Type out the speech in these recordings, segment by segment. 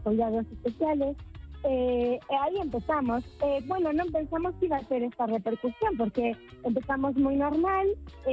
cuidados especiales. Aí empezamos. Bueno, non pensamos que iba a ter esta repercusión, porque empezamos moi normal,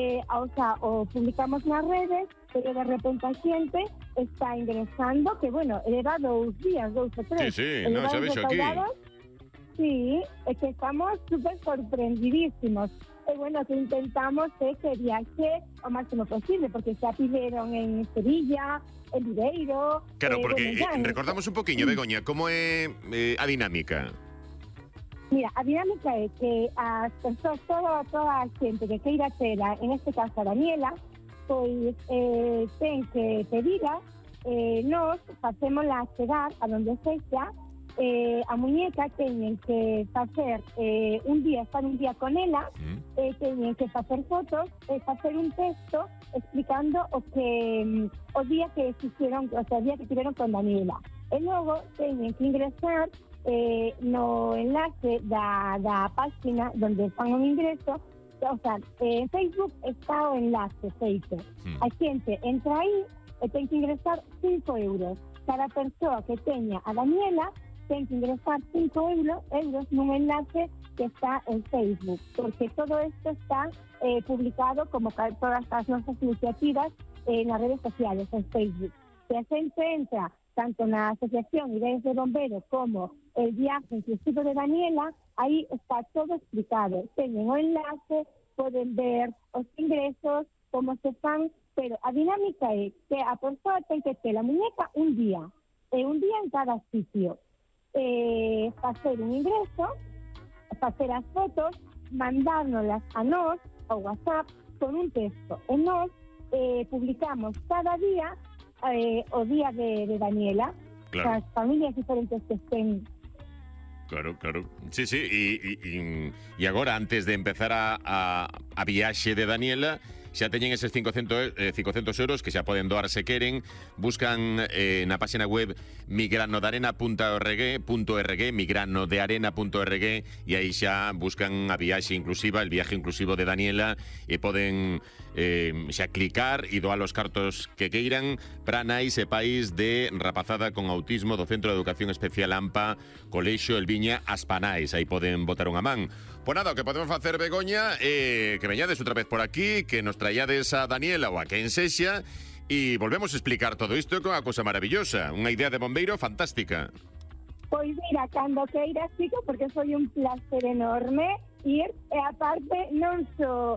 o publicamos nas redes, pero de repente a xente está ingresando, que bueno, leva 2 días, 2 o 3. Sí, no, xa vexo aquí. Sí, é que estamos super sorprendidísimos. E bueno, que intentamos que viaxe o máximo posible, porque xa pideron en Sevilla, en Viveiro... Claro, porque recordamos un poquinho, Begoña, como é a dinámica? Mira, a dinámica é que as persoas, toda a xente que queira tela, en este caso a Daniela, pois ten que pedira, nós facémola chegar a donde sexa. A muñeca teñen que facer estar un día con ela, teñen que facer fotos, facer un texto explicando o día que fixeron, o sea, o día que tiveron con Daniela. E logo teñen que ingresar no enlace da página donde fan un ingreso, o sea, en Facebook está o enlace feito. A xente entra aí e ten que ingresar 5 euros. Cada persoa que teña a Daniela ten que ingresar 5 euros nun enlace que está en Facebook, porque todo esto está publicado como todas as nosas iniciativas nas redes sociales, en Facebook. Se a xente entra tanto na Asociación Ideas de Bombero como el viaje inclusivo de Daniela, aí está todo explicado. Teñen o enlace, poden ver os ingresos, como se fan, pero a dinámica é que a persoa ten que ter a muñeca un día en cada sitio. Facer un ingreso, facer as fotos, mandárnoslas a nós, ao WhatsApp, con un texto. E nós publicamos cada día o día de Daniela, claro. As familias diferentes que estén. Claro. Sí, e agora, antes de empezar a viaxe de Daniela, xa teñen eses 500 euros que xa poden doar se queren. Buscan na página web migranodearena.org, migranodearena.org, e aí xa buscan a viaxe inclusiva, el viaje inclusivo de Daniela, e poden xa clicar e doar os cartos que queiran para nais e pais de rapazada con autismo do Centro de Educación Especial AMPA, Colexio El Viña, As Panais. Aí poden botar unha man. Pois nada, o que podemos facer, Begoña, que veñades outra vez por aquí, que nos traíades a Daniela ou a quen sexa, e volvemos a explicar todo isto con unha cousa maravillosa, unha idea de bombeiro fantástica. Pois mira, cando queiras, chico, porque foi un placer enorme ir, e aparte non só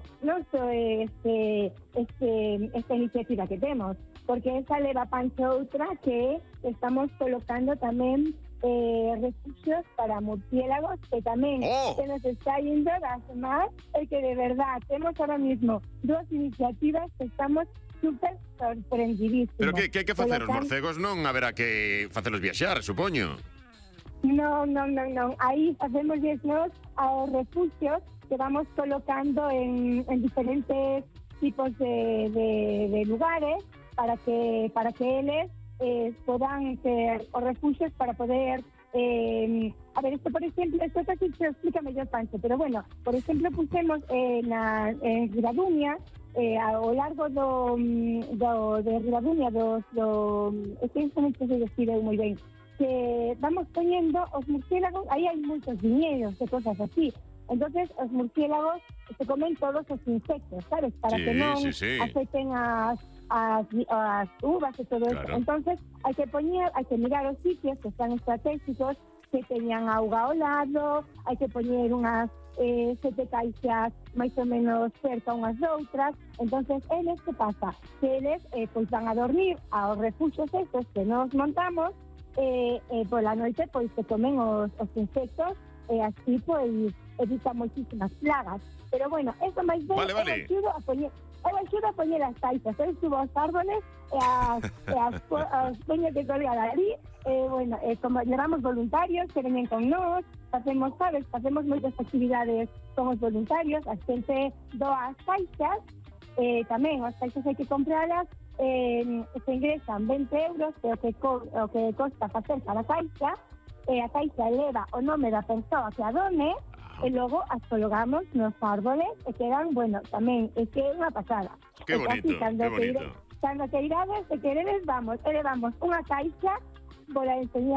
esta iniciativa que temos, porque esa leva pancho outra que estamos colocando tamén refugios para murciélagos, que tamén se nos está yendo das más, e que de verdad temos ahora mismo 2 iniciativas que estamos super sorprendidísimos. Pero que hai que facer? Os morcegos non haberá que facelos viaxar, supoño. Non. Aí facemos nós aos refugios que vamos colocando en diferentes tipos de lugares para que eles podan ter os refugios para poder a ver, esto por ejemplo, esto casi se explica mellor Pancho, pero bueno, por exemplo pusemos en Ribaduña, ao largo de Ribaduña este non se decide moi ben, que vamos poniendo os murciélagos, aí hai moitos viñedos e cosas así. Entonces os murciélagos se comen todos os insectos, sabes? Para que non afecten as uvas e todo eso. Entonces hai que mirar os sitios que están estratégicos, que teñan auga ao lado, hai que poñer unhas 7 caixas máis ou menos cerca unhas doutras. Entonces eles, que pasa? Que eles pois van a dormir aos refugios estos que nos montamos, pola noite pois se comen os insectos, e así pois evita moitísimas plagas. Pero bueno, eso máis ben, eu axudo a poñer as caixas, eu subo aos árboles e as poño que colgar ali, bueno, como levamos voluntarios que veñen con nós, facemos moitas actividades con os voluntarios, a xente doa as caixas, tamén as caixas hai que compralas, se ingresan 20 euros, que o que costa facer cada caixa, a caixa eleva o nome da persoa que a done, e logo as colgamos nos árboles e quedan, bueno, tamén é que é unha pasada. Que bonito, que bonito. Cando que irades, se queredes, elevamos unha caixa, vou a enseñar